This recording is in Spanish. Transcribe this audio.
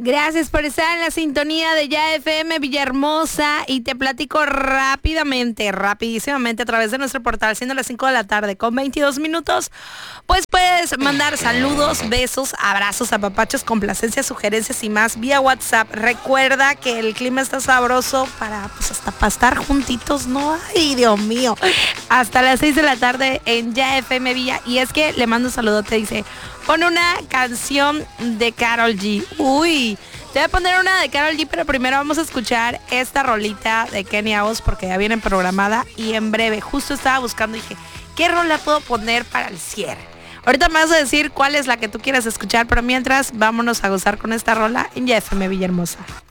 Gracias por estar en la sintonía de Ya FM Villahermosa y te platico rapidísimamente a través de nuestro portal, siendo las 5 de la tarde con 22 minutos, pues puedes mandar saludos, besos, abrazos, apapachos, complacencias, sugerencias y más vía WhatsApp. Recuerda que el clima está sabroso para, pues hasta para estar juntitos, ¿no? Ay, Dios mío. Hasta las 6 de la tarde en Ya FM Villa. Y es que le mando un saludo, te dice, pon una canción de Karol G. Uy, te voy a poner una de Karol G, pero primero vamos a escuchar esta rolita de Kenia Oz porque ya viene programada y en breve. Justo estaba buscando y dije, ¿qué rola puedo poner para el cierre? Ahorita me vas a decir cuál es la que tú quieras escuchar, pero mientras vámonos a gozar con esta rola en Ya FM Villahermosa.